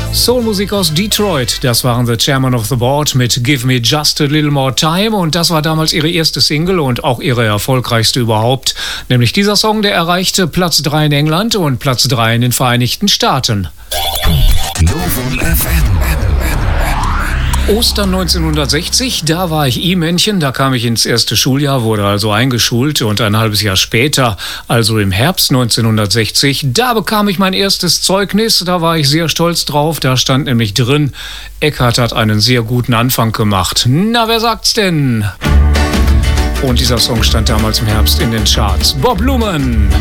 Soulmusik aus Detroit, das waren The Chairman of the Board mit Give Me Just a Little More Time und das war damals ihre erste Single und auch ihre erfolgreichste überhaupt, nämlich dieser Song, der erreichte Platz 3 in England und Platz 3 in den Vereinigten Staaten. Novum FM. Ostern 1960, da war ich I-Männchen, da kam ich ins erste Schuljahr, wurde also eingeschult und ein halbes Jahr später, also im Herbst 1960, da bekam ich mein erstes Zeugnis, da war ich sehr stolz drauf, da stand nämlich drin, Eckart hat einen sehr guten Anfang gemacht. Na, wer sagt's denn? Und dieser Song stand damals im Herbst in den Charts. Bob Luman!